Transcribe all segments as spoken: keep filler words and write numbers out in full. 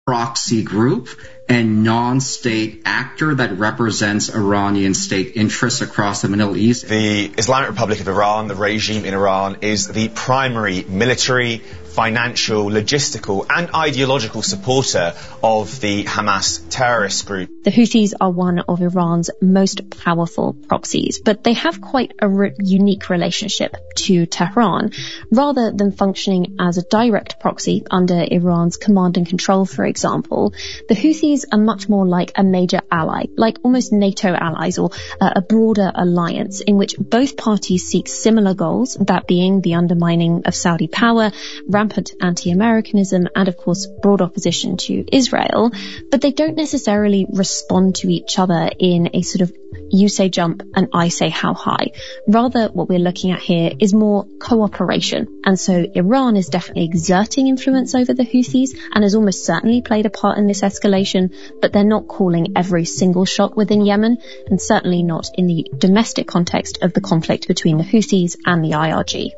proxy group and non-state actor that represents Iranian state interests across the Middle East. The Islamic Republic of Iran, the regime in Iran, is the primary military, financial, logistical and ideological supporter of the Hamas terrorist group. The Houthis are one of Iran's most powerful proxies, but they have quite a re- unique relationship to Tehran. Rather than functioning as a direct proxy under Iran's command and control, for example, the Houthis are much more like a major ally, like almost NATO allies or uh, a broader alliance in which both parties seek similar goals, that being the undermining of Saudi power, rampant anti-Americanism, and of course broad opposition to Israel, but they don't necessarily respond to each other in a sort of you say jump and I say how high. Rather, what we're looking at here is more cooperation. And so Iran is definitely exerting influence over the Houthis and has almost certainly played a part in this escalation, but they're not calling every single shot within Yemen, and certainly not in the domestic context of the conflict between the Houthis and the I R G.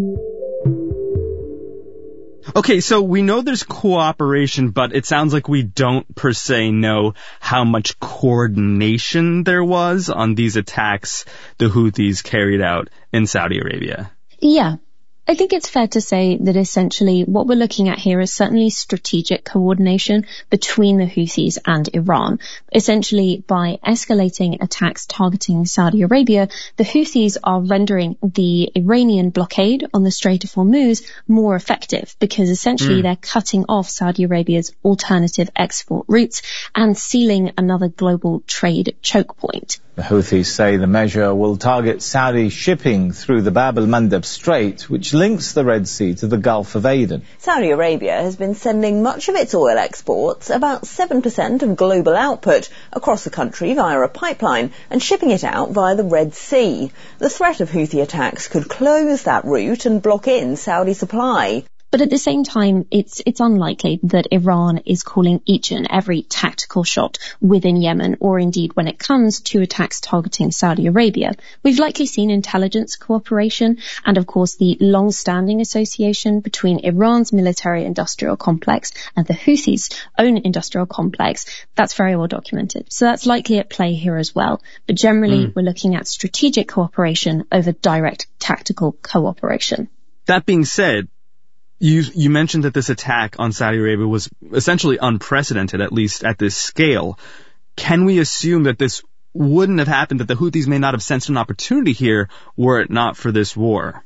Okay, so we know there's cooperation, but it sounds like we don't per se know how much coordination there was on these attacks the Houthis carried out in Saudi Arabia. Yeah. I think it's fair to say that essentially what we're looking at here is certainly strategic coordination between the Houthis and Iran. Essentially, by escalating attacks targeting Saudi Arabia, the Houthis are rendering the Iranian blockade on the Strait of Hormuz more effective because essentially mm. they're cutting off Saudi Arabia's alternative export routes and sealing another global trade choke point. The Houthis say the measure will target Saudi shipping through the Bab el-Mandeb Strait, which links the Red Sea to the Gulf of Aden. Saudi Arabia has been sending much of its oil exports, about seven percent of global output, across the country via a pipeline and shipping it out via the Red Sea. The threat of Houthi attacks could close that route and block in Saudi supply. But at the same time, it's it's unlikely that Iran is calling each and every tactical shot within Yemen, or indeed when it comes to attacks targeting Saudi Arabia. We've likely seen intelligence cooperation and, of course, the long-standing association between Iran's military-industrial complex and the Houthis' own industrial complex. That's very well documented. So that's likely at play here as well. But generally, mm. we're looking at strategic cooperation over direct tactical cooperation. That being said, You you mentioned that this attack on Saudi Arabia was essentially unprecedented, at least at this scale. Can we assume that this wouldn't have happened, that the Houthis may not have sensed an opportunity here were it not for this war?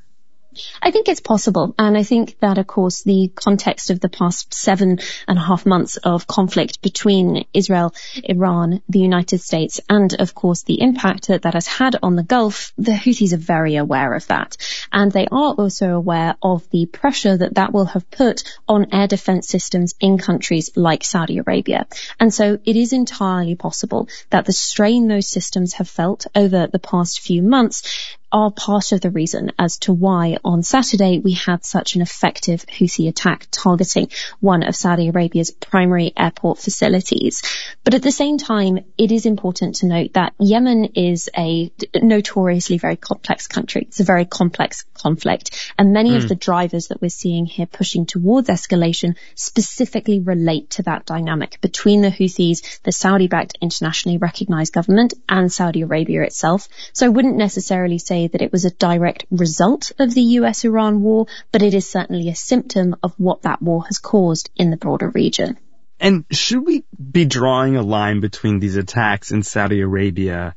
I think it's possible. And I think that, of course, the context of the past seven and a half months of conflict between Israel, Iran, the United States, and, of course, the impact that that has had on the Gulf, the Houthis are very aware of that. And they are also aware of the pressure that that will have put on air defense systems in countries like Saudi Arabia. And so it is entirely possible that the strain those systems have felt over the past few months are part of the reason as to why on Saturday we had such an effective Houthi attack targeting one of Saudi Arabia's primary airport facilities. But at the same time, it is important to note that Yemen is a notoriously very complex country. It's a very complex conflict. And many mm. of the drivers that we're seeing here pushing towards escalation specifically relate to that dynamic between the Houthis, the Saudi-backed internationally recognized government, and Saudi Arabia itself. So I wouldn't necessarily say that it was a direct result of the U S Iran war, but it is certainly a symptom of what that war has caused in the broader region. And should we be drawing a line between these attacks in Saudi Arabia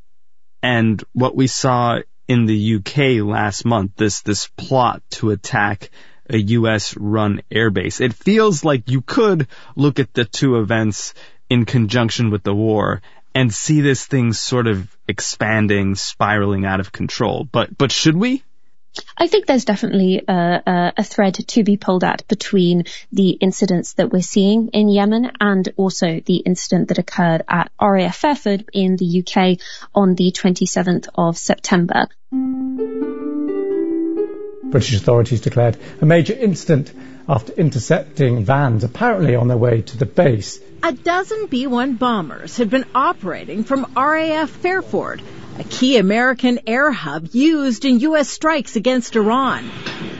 and what we saw in the U K last month, this this plot to attack a U S-run airbase? It feels like you could look at the two events in conjunction with the war and see this thing sort of expanding, spiraling out of control. But but should we? I think there's definitely a, a thread to be pulled at between the incidents that we're seeing in Yemen and also the incident that occurred at R A F Fairford in the U K on the twenty-seventh of September. British authorities declared a major incident after intercepting vans apparently on their way to the base. A dozen B one bombers had been operating from R A F Fairford, a key American air hub used in U S strikes against Iran.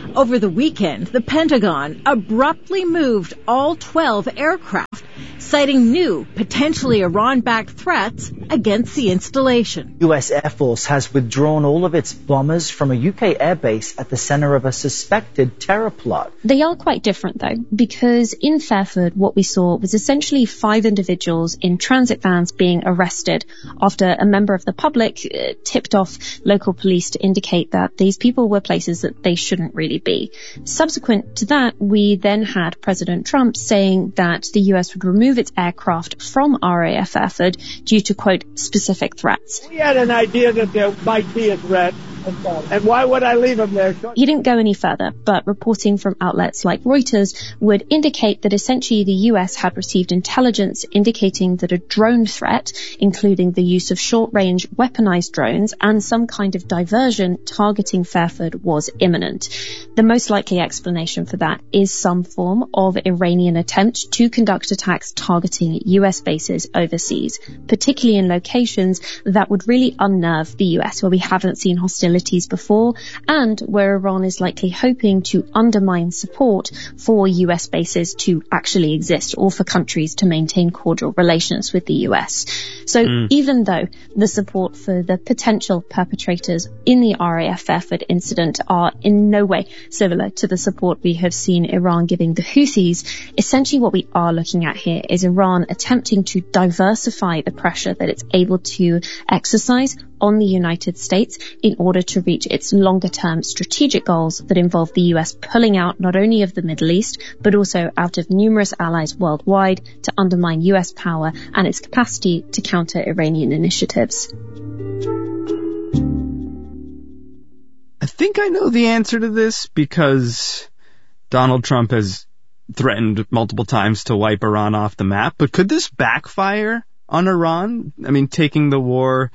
Over the weekend, the Pentagon abruptly moved all twelve aircraft, citing new, potentially Iran-backed threats against the installation. U S Air Force has withdrawn all of its bombers from a U K airbase at the center of a suspected terror plot. They are quite different, though, because in Fairford, what we saw was essentially five individuals in transit vans being arrested after a member of the public uh, tipped off local police to indicate that these people were places that they shouldn't really be. Subsequent to that, we then had President Trump saying that the U S would remove its aircraft from R A F Fairford due to, quote, specific threats. We had an idea that there might be a threat. And why would I leave them there? He didn't go any further, but reporting from outlets like Reuters would indicate that essentially the U S had received intelligence indicating that a drone threat, including the use of short-range weaponized drones and some kind of diversion targeting Fairford, was imminent. The most likely explanation for that is some form of Iranian attempt to conduct attacks targeting U S bases overseas, particularly in locations that would really unnerve the U S, where we haven't seen hostilities before, and where Iran is likely hoping to undermine support for U S bases to actually exist, or for countries to maintain cordial relations with the U S. So mm. even though the support for the potential perpetrators in the R A F Fairford incident are in no way similar to the support we have seen Iran giving the Houthis, essentially what we are looking at here is Iran attempting to diversify the pressure that it's able to exercise on the United States in order to reach its longer-term strategic goals that involve the U S pulling out not only of the Middle East, but also out of numerous allies worldwide to undermine U S power and its capacity to counter Iranian initiatives. I think I know the answer to this because Donald Trump has threatened multiple times to wipe Iran off the map, but could this backfire on Iran? I mean, taking the war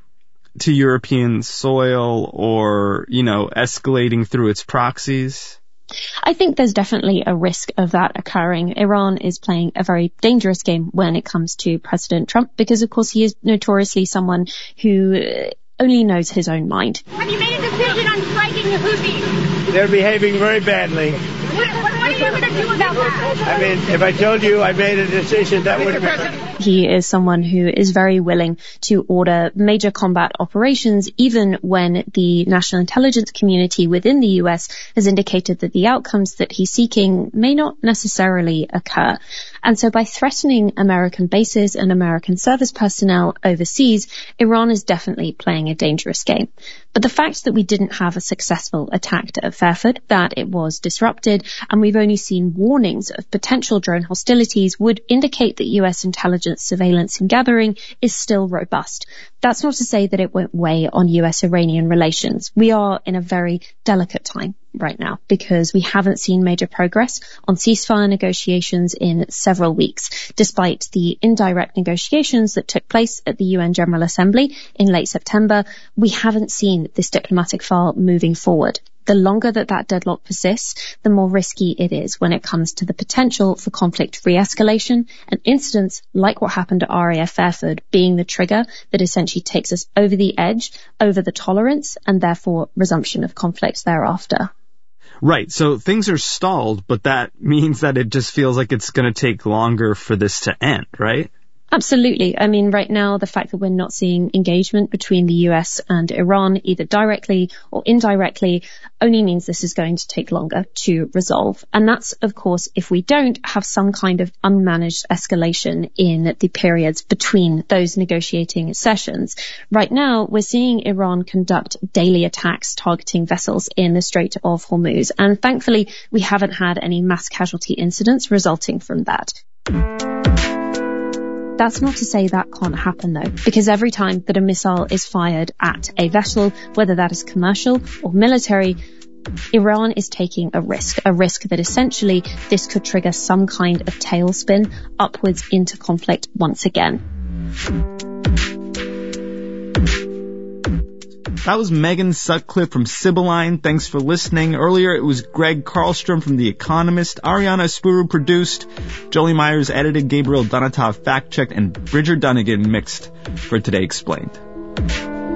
to European soil, or, you know, escalating through its proxies? I think there's definitely a risk of that occurring. Iran is playing a very dangerous game when it comes to President Trump because, of course, he is notoriously someone who only knows his own mind. Have you made a decision on striking the Houthis? They're behaving very badly. What, what, what are you going to do about that? I mean, if I told you I made a decision, that would have... He is someone who is very willing to order major combat operations, even when the national intelligence community within the U S has indicated that the outcomes that he's seeking may not necessarily occur. And so by threatening American bases and American service personnel overseas, Iran is definitely playing a dangerous game. But the fact that we didn't have a successful attack at Fairford, that it was disrupted, and we've only seen warnings of potential drone hostilities would indicate that U S intelligence surveillance and gathering is still robust. That's not to say that it won't weigh on U S-Iranian relations. We are in a very delicate time right now because we haven't seen major progress on ceasefire negotiations in several weeks, despite the indirect negotiations that took place at the U N General Assembly in late September. We haven't seen this diplomatic file moving forward. The longer that that deadlock persists, the more risky it is when it comes to the potential for conflict re-escalation, and incidents like what happened at R A F Fairford being the trigger that essentially takes us over the edge, over the tolerance, and therefore resumption of conflict thereafter. Right, so things are stalled, but that means that it just feels like it's going to take longer for this to end, right? Absolutely. I mean, right now, the fact that we're not seeing engagement between the U S and Iran, either directly or indirectly, only means this is going to take longer to resolve. And that's, of course, if we don't have some kind of unmanaged escalation in the periods between those negotiating sessions. Right now, we're seeing Iran conduct daily attacks targeting vessels in the Strait of Hormuz. And thankfully, we haven't had any mass casualty incidents resulting from that. That's not to say that can't happen, though, because every time that a missile is fired at a vessel, whether that is commercial or military, Iran is taking a risk, a risk that essentially this could trigger some kind of tailspin upwards into conflict once again. That was Megan Sutcliffe from Sibylline. Thanks for listening. Earlier, it was Greg Carlstrom from The Economist. Ariana Spuru produced. Jolie Myers edited. Gabriel Donatov fact-checked. And Bridger Dunnigan mixed for Today Explained.